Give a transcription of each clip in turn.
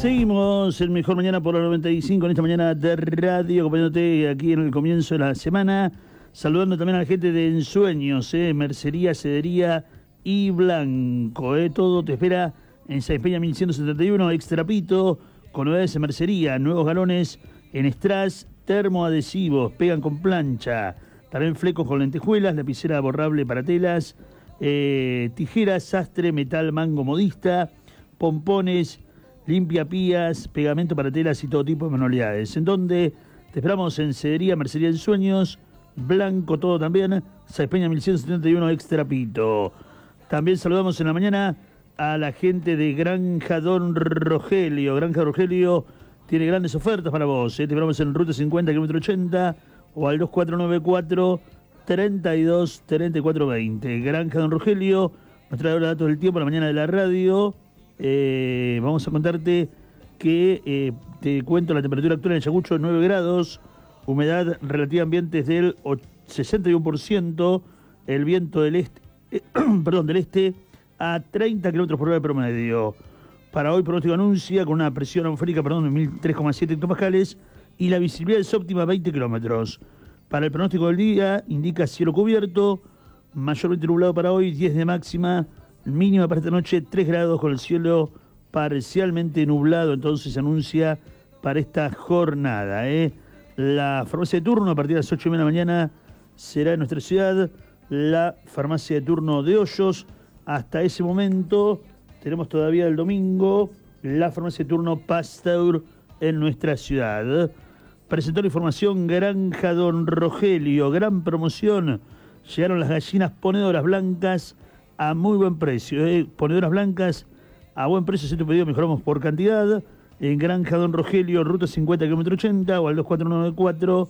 Seguimos el mejor mañana por la 95 en esta mañana de radio, acompañándote aquí en el comienzo de la semana, saludando también a la gente de Ensueños, mercería, cedería y blanco, todo te espera en Sáenz Peña 1171, Extrapito, con novedades en mercería, nuevos galones en strass, termoadhesivos, pegan con plancha, también flecos con lentejuelas, lapicera borrable para telas, tijeras, sastre, metal, mango modista, pompones, limpiapías, pegamento para telas y todo tipo de manualidades. En donde te esperamos en Cedería, Mercería en Sueños, blanco todo también, Sáenz Peña 1171, Extrapito. También saludamos en la mañana a la gente de Granja Don Rogelio. Granja Rogelio tiene grandes ofertas para vos. Te esperamos en Ruta 50, kilómetro 80 o al 2494 32 34 20. Granja Don Rogelio, nuestra hora de datos del tiempo, la mañana de la radio. Vamos a contarte que te cuento la temperatura actual en Ayacucho, 9 grados, humedad relativa ambiente es del 61%, el viento del este, del este a 30 kilómetros por hora de promedio. Para hoy pronóstico anuncia con una presión atmosférica, de 3,7 hectopascales y la visibilidad es óptima 20 kilómetros. Para el pronóstico del día indica cielo cubierto, mayormente nublado para hoy, 10 de máxima, mínima para esta noche 3 grados con el cielo parcialmente nublado, entonces se anuncia para esta jornada. La farmacia de turno a partir de las 8:30 de la mañana será en nuestra ciudad la farmacia de turno de Hoyos. Hasta ese momento tenemos todavía el domingo la farmacia de turno Pasteur en nuestra ciudad. Presentó la información Granja Don Rogelio, gran promoción. Llegaron las gallinas ponedoras blancas a muy buen precio, ponedoras blancas a buen precio. Si tu pedido mejoramos por cantidad en Granja Don Rogelio, ruta 50 kilómetro 80 o al 2494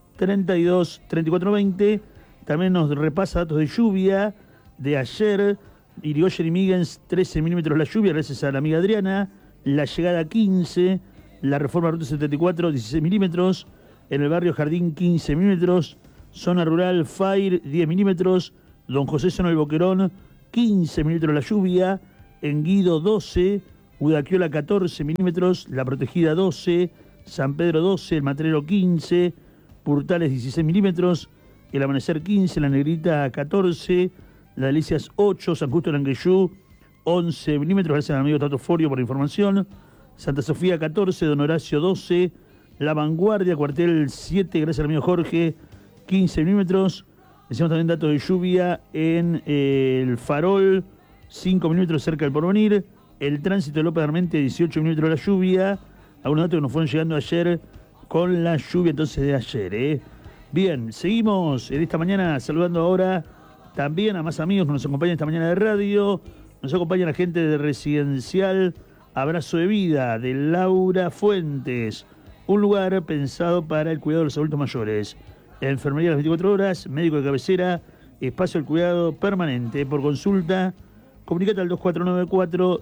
32 34 20. También nos repasa datos de lluvia de ayer. Irigoyen y Migens 13 milímetros la lluvia gracias a la amiga Adriana. La llegada 15, la reforma ruta 74 16 milímetros, en el barrio Jardín 15 milímetros, zona rural Fire 10 milímetros, Don José Zona del Boquerón 15 milímetros la lluvia, en Guido 12, Udaquiola 14 milímetros, La Protegida 12, San Pedro 12, El Matrero 15, Purtales 16 milímetros, El Amanecer 15, La Negrita 14, Las Delicias 8, San Justo de Langueyú 11 milímetros, gracias al amigo Tato Forio por la información, Santa Sofía 14, Don Horacio 12, La Vanguardia, Cuartel 7, gracias al amigo Jorge 15 milímetros. Decimos también datos de lluvia en el Farol, 5 milímetros cerca del Porvenir. El Tránsito de López Armente, 18 milímetros de la lluvia. Algunos datos que nos fueron llegando ayer con la lluvia entonces de ayer. Bien, seguimos en esta mañana saludando ahora también a más amigos que nos acompañan esta mañana de radio. Nos acompaña la gente de Residencial Abrazo de Vida, de Laura Fuentes. Un lugar pensado para el cuidado de los adultos mayores. Enfermería a las 24 horas, médico de cabecera, espacio al cuidado permanente. Por consulta, comunicate al 2494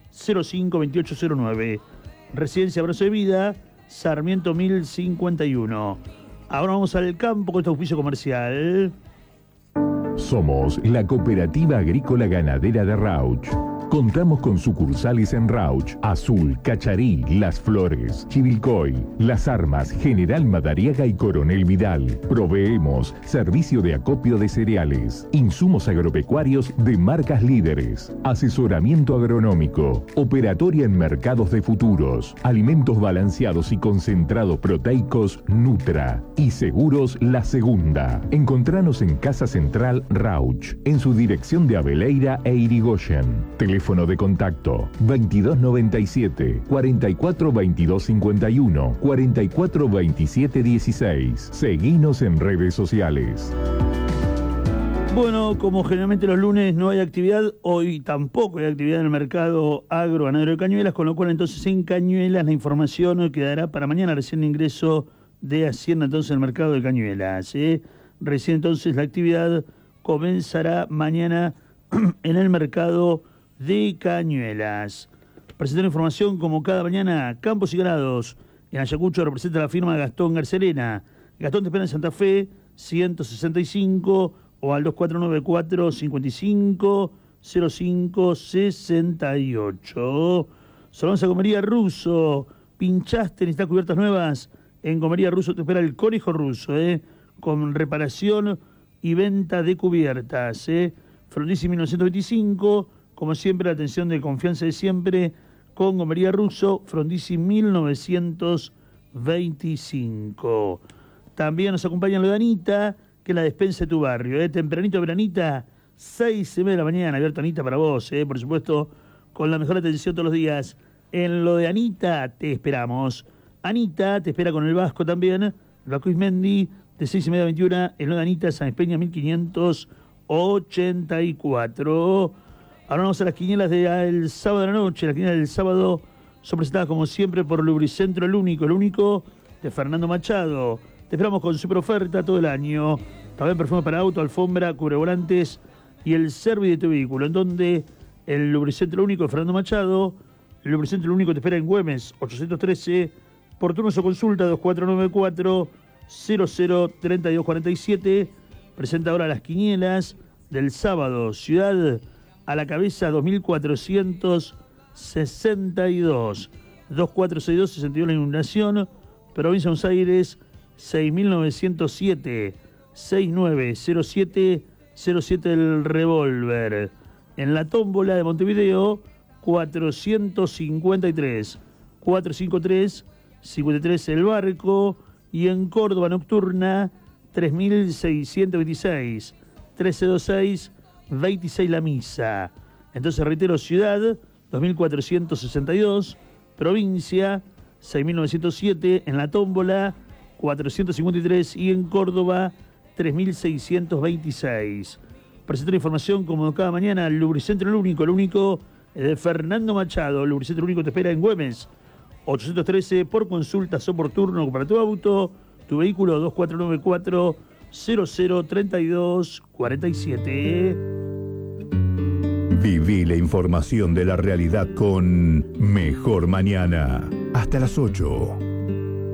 052809. Residencia Abrazo de Vida, Sarmiento 1051. Ahora vamos al campo con este auspicio comercial. Somos la Cooperativa Agrícola Ganadera de Rauch. Contamos con sucursales en Rauch, Azul, Cacharí, Las Flores, Chivilcoy, Las Armas, General Madariaga y Coronel Vidal. Proveemos servicio de acopio de cereales, insumos agropecuarios de marcas líderes, asesoramiento agronómico, operatoria en mercados de futuros, alimentos balanceados y concentrados proteicos Nutra y seguros La Segunda. Encontranos en Casa Central Rauch, en su dirección de Abeleira e Irigoyen. Teléfono de contacto 2297 44 22 51 44 27 16. Seguinos en redes sociales. Bueno, como generalmente los lunes no hay actividad, hoy tampoco hay actividad en el mercado agroganadero de Cañuelas, con lo cual entonces en Cañuelas la información quedará para mañana, recién ingreso de Hacienda entonces en el mercado de Cañuelas. Recién entonces la actividad comenzará mañana en el mercado de Cañuelas. Presentando información como cada mañana, Campos y Ganados. En Ayacucho representa la firma Gastón Garcelena. Gastón te espera en Santa Fe, 165 o al 2494 55 05 68. Saludamos a Comería Russo. Pinchaste, necesitas cubiertas nuevas. En Comería Russo te espera el Conejo Russo, con reparación y venta de cubiertas. Frondizi 1925, como siempre, la atención de confianza de siempre con Comería Russo, Frondizi 1925. También nos acompaña lo de Anita, que es la despensa de tu barrio. Tempranito, Veranita, 6:30 de la mañana, abierto Anita para vos, por supuesto, con la mejor atención todos los días. En lo de Anita te esperamos. Anita te espera con el Vasco también, el Vasco Ismendi, de 6:30 a 21, en lo de Anita, San Espeña 1584. Ahora vamos a las quinielas del sábado de la noche. Las quinielas del sábado son presentadas como siempre por Lubricentro, el único de Fernando Machado. Te esperamos con super oferta todo el año. También perfume para auto, alfombra, cubrevolantes y el servicio de tu vehículo, en donde el Lubricentro único de Fernando Machado. El Lubricentro único te espera en Güemes, 813, por turnos o consulta 2494-003247. Presenta ahora las quinielas del sábado. Ciudad a la cabeza, 2462. 2462, 62 la inundación. Provincia de Buenos Aires, 6907. 6907, 07 el revólver. En la tómbola de Montevideo, 453. 453, 53 el barco. Y en Córdoba nocturna, 3626. 1326, 26 la misa. Entonces reitero, ciudad, 2462. Provincia, 6907. En la tómbola, 453. Y en Córdoba, 3626. Presento la información como cada mañana al Lubricentro el único de Fernando Machado. El Lubricentro único te espera en Güemes, 813, por consultas o por turno para tu auto, tu vehículo, 2494-003247. Viví la información de la realidad con Mejor Mañana. Hasta las 8.